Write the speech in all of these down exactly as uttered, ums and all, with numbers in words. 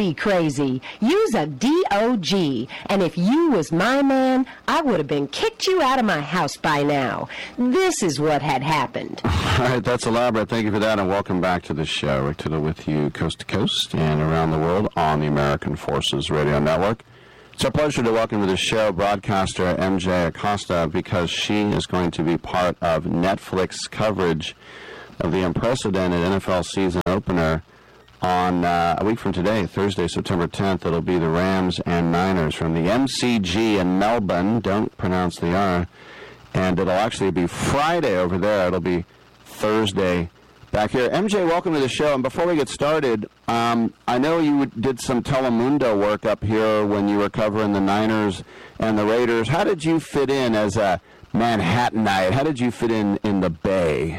be crazy. You's a D O G. And if you was my man, I would have been kicked you out of my house by now. This is what had happened. All right, that's elaborate. Thank you for that, and welcome back to the show. Rick Tittle with you coast to coast and around the world on the American Forces Radio Network. It's our pleasure to welcome to the show broadcaster M J Acosta, because she is going to be part of Netflix coverage of the unprecedented N F L season opener on uh, a week from today, Thursday, September tenth. It'll be the Rams and Niners from the M C G in Melbourne. Don't pronounce the R. And it'll actually be Friday over there. It'll be Thursday back here. M J, welcome to the show. And before we get started, um, I know you did some Telemundo work up here when you were covering the Niners and the Raiders. How did you fit in as a Manhattanite? How did you fit in in the Bay?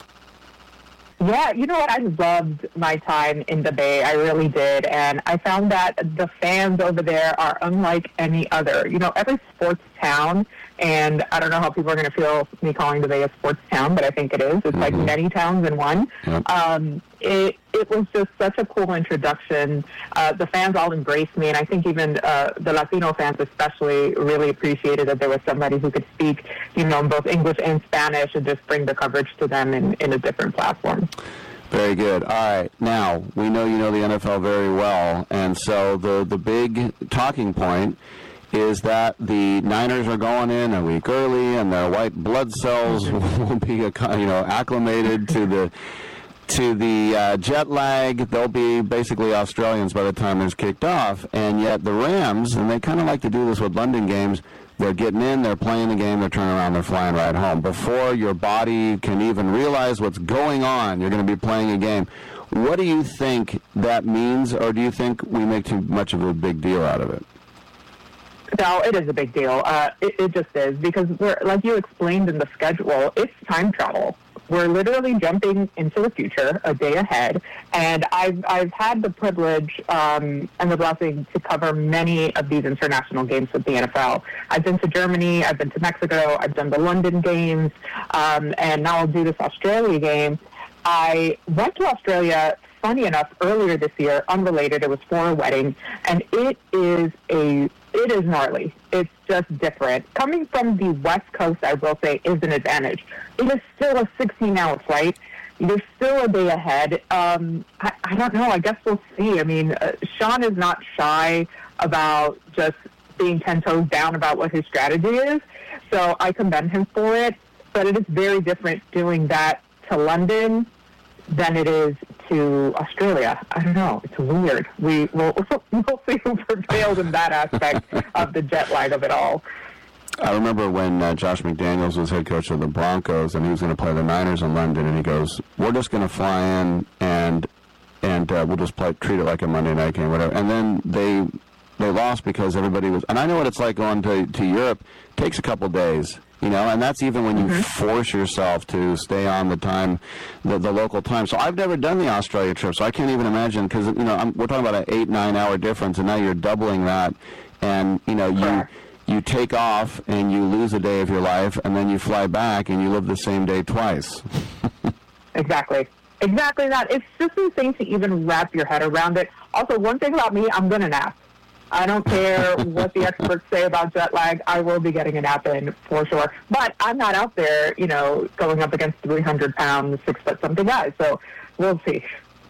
Yeah, you know what? I loved my time in the Bay. I really did. And I found that the fans over there are unlike any other. You know, every sports town, and I don't know how people are going to feel me calling the Bay a sports town, but I think it is. It's mm-hmm. like many towns in one. Yep. Um, it it was just such a cool introduction. Uh, the fans all embraced me, and I think even uh, the Latino fans especially really appreciated that there was somebody who could speak, you know, both English and Spanish, and just bring the coverage to them in, in a different platform. Very good. All right. Now, we know you know the N F L very well, and so the, the big talking point is that the Niners are going in a week early, and their white blood cells will be, you know, acclimated to the to the uh, jet lag. They'll be basically Australians by the time it's kicked off, and yet the Rams, and they kind of like to do this with London games, they're getting in, they're playing the game, they're turning around, they're flying right home. Before your body can even realize what's going on, you're going to be playing a game. What do you think that means, or do you think we make too much of a big deal out of it? No, it is a big deal. Uh, it, it just is, because we're, like you explained in the schedule, it's time travel. We're literally jumping into the future, a day ahead, and I've I've had the privilege um, and the blessing to cover many of these international games with the N F L. I've been to Germany, I've been to Mexico, I've done the London games, um, and now I'll do this Australia game. I went to Australia, funny enough, earlier this year, unrelated. It was for a wedding, and it is a it is gnarly. It's just different. Coming from the West Coast, I will say, is an advantage. It is still a sixteen-hour flight. You're still a day ahead. Um, I, I don't know. I guess we'll see. I mean, uh, Sean is not shy about just being ten toes down about what his strategy is, so I commend him for it. But it is very different doing that to London than it is to Australia. I don't know. It's weird. We will we'll see who prevails in that aspect of the jet lag of it all. I remember when uh, Josh McDaniels was head coach of the Broncos, and he was going to play the Niners in London, and he goes, "We're just going to fly in and and uh, we'll just play, treat it like a Monday night game, whatever." And then they they lost because everybody was. And I know what it's like going to to Europe. It takes a couple days. You know, and that's even when you mm-hmm. force yourself to stay on the time, the, the local time. So I've never done the Australia trip, so I can't even imagine, because, you know, I'm, we're talking about an eight, nine-hour difference, and now you're doubling that. And, you know, you you take off and you lose a day of your life, and then you fly back and you live the same day twice. Exactly. Exactly that. It's just insane to even wrap your head around it. Also, one thing about me, I'm going to nap. I don't care what the experts say about jet lag. I will be getting a nap in for sure. But I'm not out there, you know, going up against three hundred pound, six-foot-something guys. So we'll see.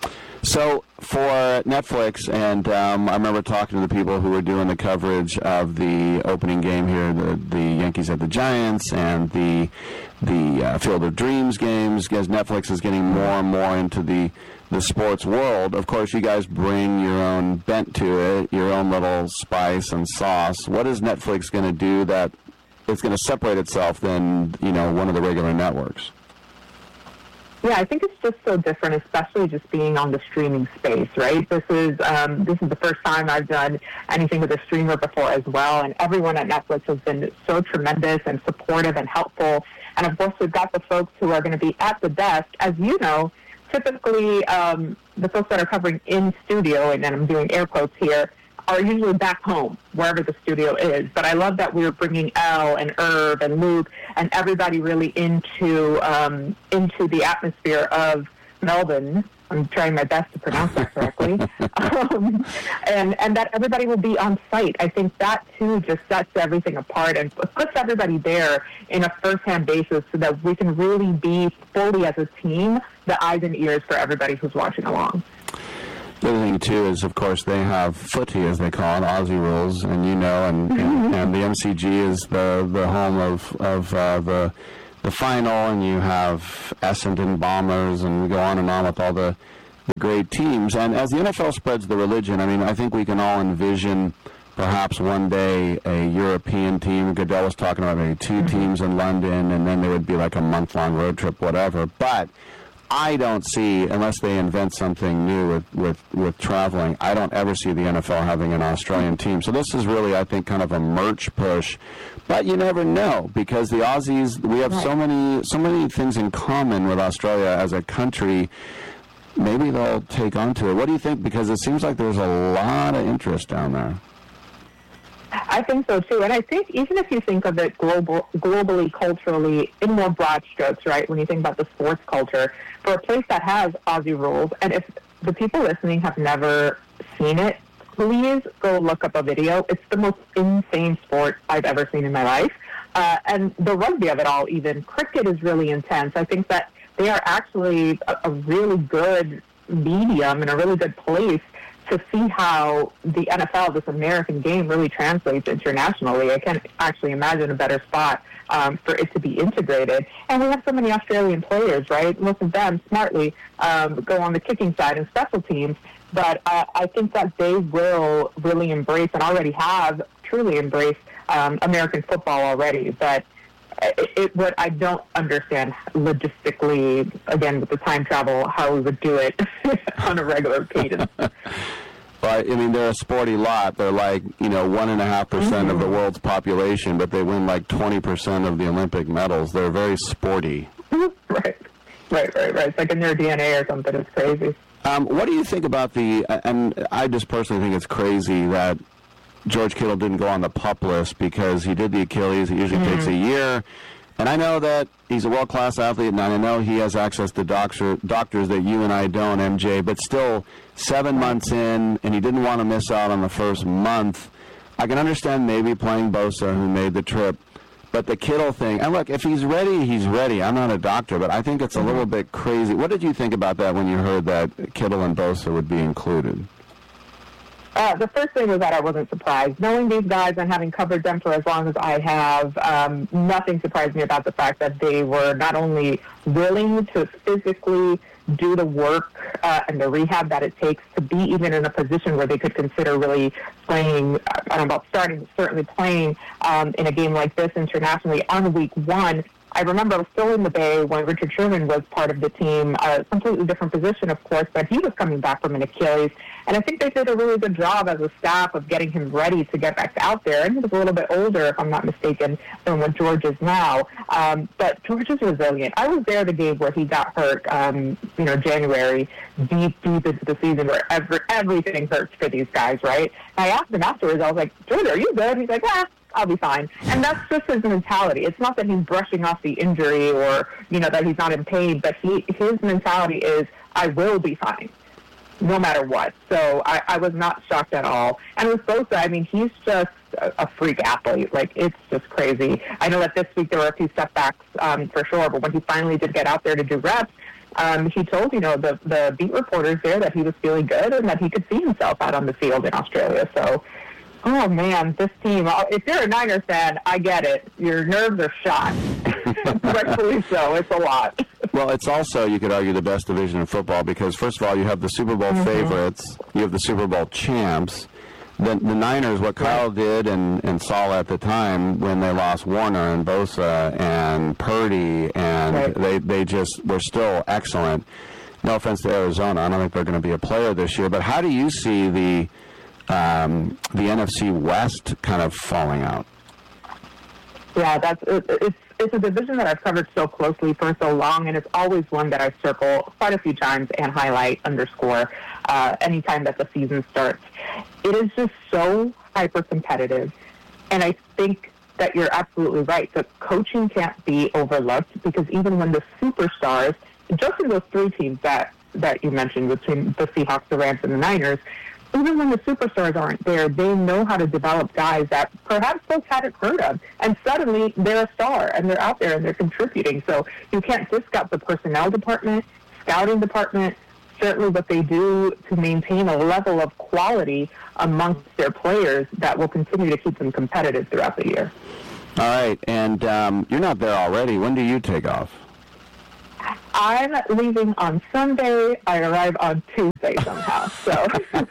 So for Netflix, and um, I remember talking to the people who were doing the coverage of the opening game here, the, the Yankees at the Giants, and the the uh, Field of Dreams games, because Netflix is getting more and more into the the sports world. Of course, you guys bring your own bent to it, your own little spice and sauce. What is Netflix going to do that it's going to separate itself than, you know, one of the regular networks? Yeah, I think it's just so different, especially just being on the streaming space, right? This is um, this is the first time I've done anything with a streamer before as well, and everyone at Netflix has been so tremendous and supportive and helpful. And of course, we've got the folks who are going to be at the desk, as you know. Typically, um, the folks that are covering in studio, and then I'm doing air quotes here, are usually back home, wherever the studio is. But I love that we're bringing Elle and Irv and Luke and everybody really into um, into the atmosphere of Melbourne I'm trying my best to pronounce that correctly. um, and, and that everybody will be on site. I think that, too, just sets everything apart and puts everybody there in a first-hand basis so that we can really be fully as a team the eyes and ears for everybody who's watching along. The other thing, too, is, of course, they have footy, as they call it, Aussie rules, and you know, and, and, and the M C G is the, the home of, of uh, the the final, and you have Essendon Bombers, and we go on and on with all the, the great teams. And as the N F L spreads the religion, I mean, I think we can all envision perhaps one day a European team. Goodell was talking about maybe two teams in London, and then there would be like a month-long road trip, whatever. But I don't see, unless they invent something new with, with, with traveling, I don't ever see the N F L having an Australian team. So this is really, I think, kind of a merch push. But you never know, because the Aussies, we have right. so many so many things in common with Australia as a country. Maybe they'll take on to it. What do you think? Because it seems like there's a lot of interest down there. I think so, too. And I think even if you think of it global, globally, culturally, in more broad strokes, right, when you think about the sports culture, for a place that has Aussie rules, and if the people listening have never seen it, please go look up a video. It's the most insane sport I've ever seen in my life. Uh, and the rugby of it all, even. Cricket is really intense. I think that they are actually a, a really good medium and a really good place to see how the N F L, this American game, really translates internationally. I can't actually imagine a better spot um, for it to be integrated. And we have so many Australian players, right? Most of them, smartly, um, go on the kicking side and special teams. But uh, I think that they will really embrace, and already have truly embraced, um, American football already. But it, it, what I don't understand logistically, again, with the time travel, how we would do it on a regular cadence. But, I mean, they're a sporty lot. They're like, you know, one and a half percent of the world's population, but they win like twenty percent of the Olympic medals. They're very sporty. right, right, right, right. It's like in their D N A or something. It's crazy. Um, what do you think about the, and I just personally think it's crazy that George Kittle didn't go on the PUP list because he did the Achilles. It usually mm-hmm. takes a year. And I know that he's a world-class athlete, and I know he has access to doctor, doctors that you and I don't, M J, but still seven months in, and he didn't want to miss out on the first month. I can understand maybe playing Bosa, who made the trip, but the Kittle thing, and look, if he's ready, he's ready. I'm not a doctor, but I think it's a little bit crazy. What did you think about that when you heard that Kittle and Bosa would be included? Uh, the first thing was that I wasn't surprised. Knowing these guys and having covered them for as long as I have, um, nothing surprised me about the fact that they were not only willing to physically do the work uh, and the rehab that it takes to be even in a position where they could consider really playing, I don't know about starting, certainly playing um, in a game like this internationally on week one. I remember I was still in the Bay when Richard Sherman was part of the team, a completely different position, of course, but he was coming back from an Achilles. And I think they did a really good job as a staff of getting him ready to get back out there. And he was a little bit older, if I'm not mistaken, than what George is now. Um, but George is resilient. I was there the game where he got hurt, um, you know, January, deep, deep into the season where every, everything hurts for these guys, right? And I asked him afterwards, I was like, George, are you good? He's like, ah. I'll be fine. And that's just his mentality. It's not that he's brushing off the injury or, you know, that he's not in pain, but he his mentality is, I will be fine, no matter what. So I, I was not shocked at all. And with Bosa, I mean, he's just a, a freak athlete. Like, it's just crazy. I know that this week there were a few setbacks um, for sure, but when he finally did get out there to do reps, um, he told, you know, the, the beat reporters there that he was feeling good and that he could see himself out on the field in Australia. So, oh, man, this team, if you're a Niners fan, I get it. Your nerves are shot. Rightfully so. It's a lot. Well, it's also, you could argue, the best division in football because, first of all, you have the Super Bowl mm-hmm. favorites. You have the Super Bowl champs. The, the Niners, what Kyle right. did and, and Saul at the time when they lost Warner and Bosa and Purdy, and right. they, they just were still excellent. No offense to Arizona. I don't think they're going to be a player this year. But how do you see the... Um, the N F C West kind of falling out? Yeah, that's it, it's it's a division that I've covered so closely for so long, and it's always one that I circle quite a few times and highlight, underscore, uh, anytime that the season starts. It is just so hyper-competitive, and I think that you're absolutely right. The coaching can't be overlooked because even when the superstars, just in those three teams that that you mentioned between the Seahawks, the Rams, and the Niners, even when the superstars aren't there, they know how to develop guys that perhaps folks hadn't heard of. And suddenly they're a star and they're out there and they're contributing. So you can't discount the personnel department, scouting department, certainly what they do to maintain a level of quality amongst their players that will continue to keep them competitive throughout the year. All right. And um, you're not there already. When do you take off? I'm leaving on Sunday. I arrive on Tuesday somehow. So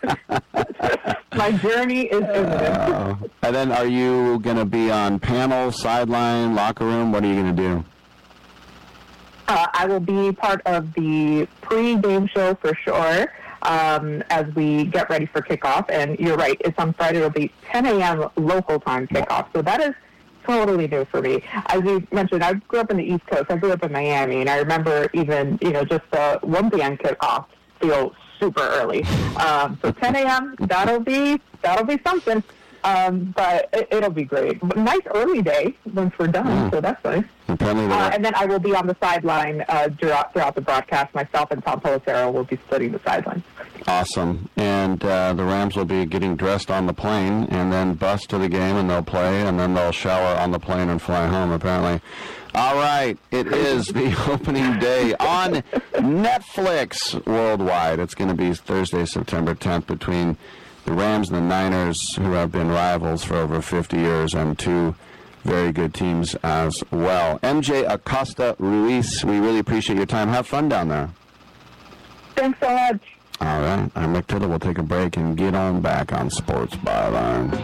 my journey is imminent. Uh, and then are you going to be on panel, sideline, locker room? What are you going to do? Uh, I will be part of the pre-game show for sure um, as we get ready for kickoff. And you're right, it's on Friday. It'll be ten a.m. local time kickoff. So that is totally new for me. As you mentioned, I grew up in the East Coast. I grew up in Miami, and I remember even, you know, just the one p.m. kickoff feels super early. Um, so ten a.m., that'll be that'll be something. Um, but it, it'll be great. But nice early day once we're done, mm. so that's nice. Uh, and then I will be on the sideline uh, throughout, throughout the broadcast. Myself and Tom Pelissero will be splitting the sideline. Awesome. And uh, the Rams will be getting dressed on the plane and then bus to the game, and they'll play, and then they'll shower on the plane and fly home, apparently. All right. It is the opening day on Netflix worldwide. It's going to be Thursday, September tenth, between the Rams and the Niners, who have been rivals for over fifty years, and two very good teams as well. M J Acosta Ruiz, we really appreciate your time. Have fun down there. Thanks so much. All right. I'm Rick Tittle. We'll take a break and get on back on Sports Byline.